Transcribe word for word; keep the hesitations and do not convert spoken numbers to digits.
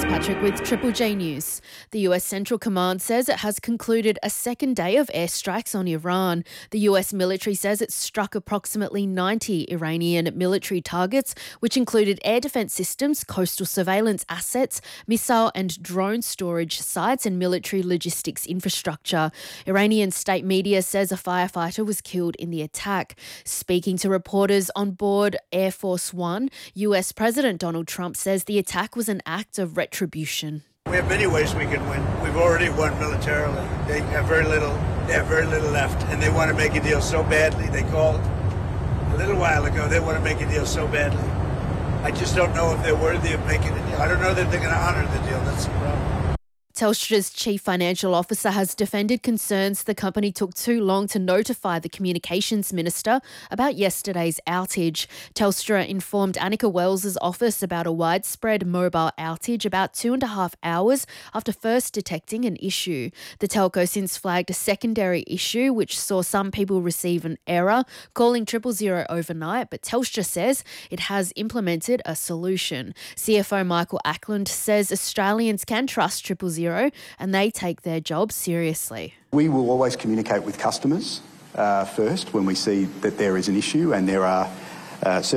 Fitzpatrick with Triple J News. The U S Central Command says it has concluded a second day of airstrikes on Iran. The U S military says it struck approximately ninety Iranian military targets, which included air defence systems, coastal surveillance assets, missile and drone storage sites and military logistics infrastructure. Iranian state media says a firefighter was killed in the attack. Speaking to reporters on board Air Force One, U S President Donald Trump says the attack was an act of retribution. We have many ways we can win. We've already won militarily. They have very little. They have very little left, and they want to make a deal so badly. They called a little while ago. They want to make a deal so badly. I just don't know if they're worthy of making a deal. I don't know that they're going to honor the deal. That's the problem. Telstra's chief financial officer has defended concerns the company took too long to notify the communications minister about yesterday's outage. Telstra informed Annika Wells' office about a widespread mobile outage about two and a half hours after first detecting an issue. The telco since flagged a secondary issue which saw some people receive an error calling triple zero overnight, but Telstra says it has implemented a solution. C F O Michael Ackland says Australians can trust triple zero and they take their job seriously. We will always communicate with customers uh, first when we see that there is an issue, and there are uh,